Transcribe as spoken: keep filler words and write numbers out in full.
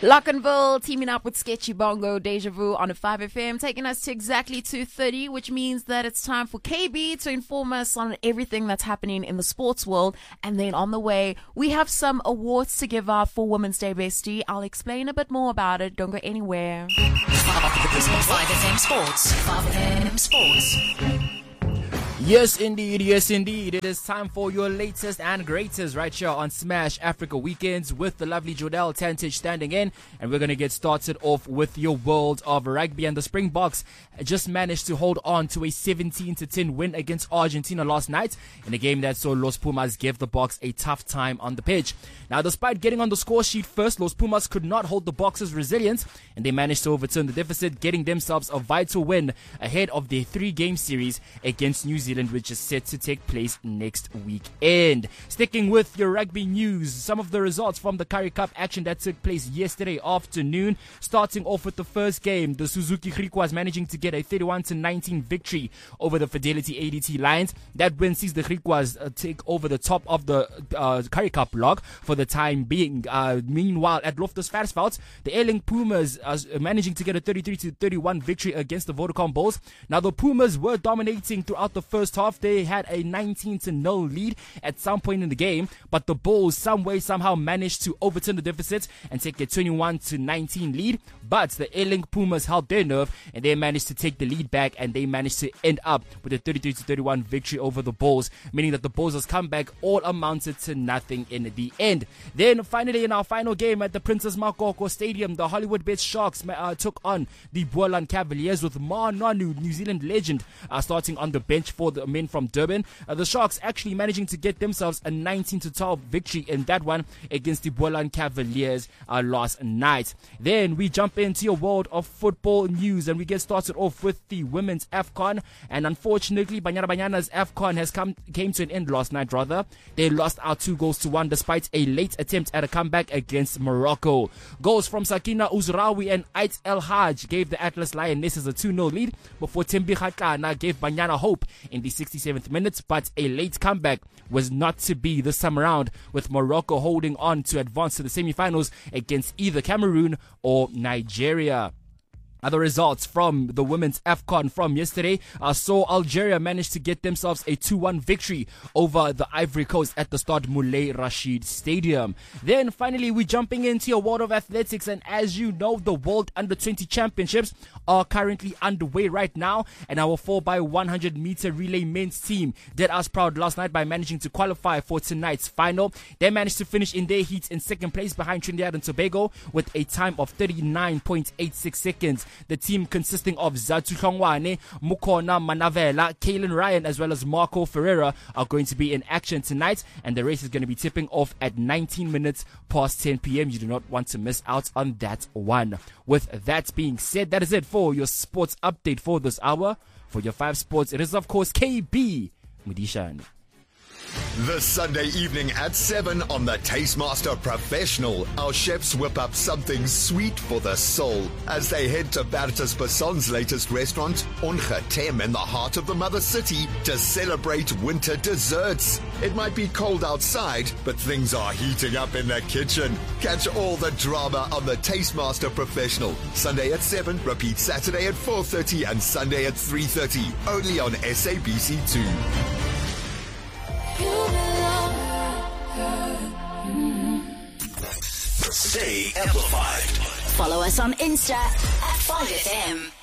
Lockenville teaming up with Sketchy Bongo, Deja Vu on a five F M, taking us to exactly two thirty, which means that it's time for K B to inform us on everything that's happening in the sports world. And then on the way, we have some awards to give out for Women's Day Bestie. I'll explain a bit more about it. Don't go anywhere. five F M Sports. five F M Sports. Yes, indeed. Yes, indeed. It is time for your latest and greatest right here on Smash Africa Weekends with the lovely Jodelle Tantich standing in. And we're going to get started off with your world of rugby. And the Springboks just managed to hold on to a seventeen to ten win against Argentina last night in a game that saw Los Pumas give the Boks a tough time on the pitch. Now, despite getting on the score sheet first, Los Pumas could not hold the Boks' resilience, and they managed to overturn the deficit, getting themselves a vital win ahead of their three-game series against New Zealand, which is set to take place next weekend. Sticking with your rugby news, some of the results from the Currie Cup action that took place yesterday afternoon. Starting off with the first game, the Suzuki Griquas managing to get a thirty-one to nineteen victory over the Fidelity A D T Lions. That win sees the Griquas uh, take over the top of the uh, Currie Cup log for the time being. Uh, meanwhile, at Loftus Versfeld, the Erling Pumas uh, managing to get a thirty-three to thirty-one victory against the Vodacom Bulls. Now, the Pumas were dominating throughout the first half. They had a nineteen to nil lead at some point in the game, but the Bulls some way somehow managed to overturn the deficit and take a twenty-one to nineteen lead. But the Erling Pumas held their nerve and they managed to take the lead back, and they managed to end up with a thirty-three to thirty-one victory over the Bulls, meaning that the Bulls' comeback all amounted to nothing in the end. Then finally, in our final game at the Princess Makoko Stadium, the Hollywood Bet Sharks uh, took on the Boland Cavaliers with Ma Nonu, New Zealand legend, uh, starting on the bench for the men from Durban. Uh, the Sharks actually managing to get themselves a nineteen to twelve victory in that one against the Boland Cavaliers uh, last night. Then we jump into your world of football news, and we get started off with the women's AFCON. And unfortunately, Banyana Banyana's AFCON has come came to an end last night. Rather, they lost out two goals to one despite a late attempt at a comeback against Morocco. Goals from Sakina Uzraoui and Ait El Haj gave the Atlas Lionesses a two nil lead before Tembi Khatlana gave Banyana hope in the sixty-seventh minute, but a late comeback was not to be this time around, with Morocco holding on to advance to the semi-finals against either Cameroon or Nigeria. Other results from the women's AFCON from yesterday uh, saw Algeria manage to get themselves a two one victory over the Ivory Coast at the Stade Moulay Rashid Stadium. Then finally, we're jumping into your world of athletics, and as you know, the World Under twenty Championships are currently underway right now, and our four by one hundred meter relay men's team did us proud last night by managing to qualify for tonight's final. They managed to finish in their heats in second place behind Trinidad and Tobago with a time of thirty-nine point eight six seconds. The team consisting of Zatu Hlongwane, Mukona Manavela, Kaylin Ryan, as well as Marco Ferreira are going to be in action tonight, and the race is going to be tipping off at nineteen minutes past ten p.m. You do not want to miss out on that one. With that being said, that is it for your sports update for this hour. For your five sports, it is of course K B Mudishan. The Sunday evening at seven on the Tastemaster Professional, our chefs whip up something sweet for the soul as they head to Bertus Basson's latest restaurant, Ongetem, in the heart of the mother city, to celebrate winter desserts. It might be cold outside, but things are heating up in the kitchen. Catch all the drama on the Tastemaster Professional. Sunday at seven, repeat Saturday at four thirty and Sunday at three thirty, only on S A B C two. Stay amplified. Follow us on Insta at five F M.